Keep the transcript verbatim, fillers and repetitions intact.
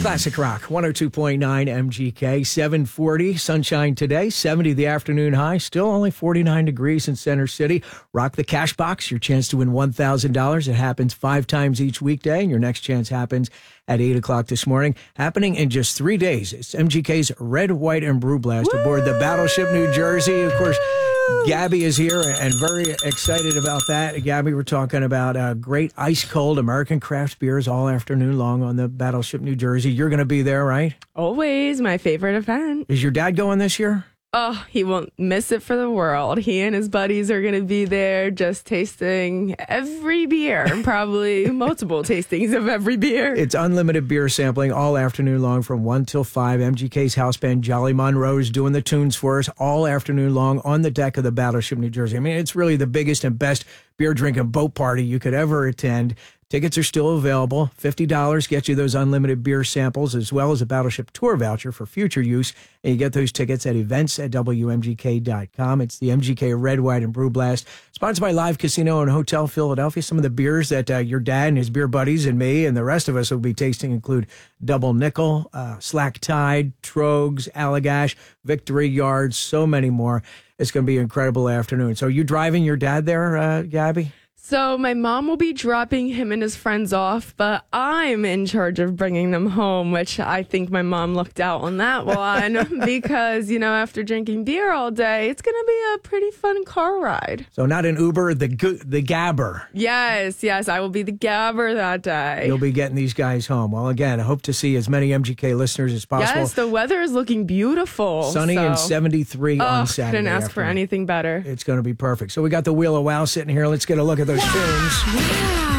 Classic Rock, one oh two point nine M G K, seven forty, sunshine today, seventy the afternoon high, still only forty-nine degrees in Center City. Rock the Cash Box, your chance to win one thousand dollars. It happens five times each weekday, and your next chance happens at eight o'clock this morning. Happening in just three days. It's M G K's Red, White, and Brew Blast aboard the Battleship New Jersey. Of course, Gabby is here and very excited about that. Gabby, we're talking about uh, great ice-cold American craft beers all afternoon long on the Battleship New Jersey. You're going to be there, right? Always my favorite event. Is your dad going this year? Oh, he won't miss it for the world. He and his buddies are going to be there just tasting every beer, probably multiple tastings of every beer. It's unlimited beer sampling all afternoon long from one till five. M G K's house band Jolly Monroe's doing the tunes for us all afternoon long on the deck of the Battleship New Jersey. I mean, it's really the biggest and best beer drinking boat party you could ever attend. Tickets are still available. fifty dollars gets you those unlimited beer samples as well as a Battleship tour voucher for future use. And you get those tickets at events at W M G K dot com. It's the M G K Red, White, and Brew Blast, sponsored by Live Casino and Hotel Philadelphia. Some of the beers that uh, your dad and his beer buddies and me and the rest of us will be tasting include Double Nickel, uh, Slack Tide, Trogs, Allagash, Victory Yard, so many more. It's going to be an incredible afternoon. So are you driving your dad there, uh, Gabby? So my mom will be dropping him and his friends off, but I'm in charge of bringing them home, which I think my mom looked out on that one because, you know, after drinking beer all day, it's going to be a pretty fun car ride. So not an Uber, the the Gabber. Yes, yes, I will be the Gabber that day. You'll be getting these guys home. Well, again, I hope to see as many M G K listeners as possible. Yes, the weather is looking beautiful. Sunny so. and seventy-three oh, on Saturday. Couldn't ask afternoon. for anything better. It's going to be perfect. So we got the Wheel of Wow sitting here. Let's get a look at those tunes. Wow.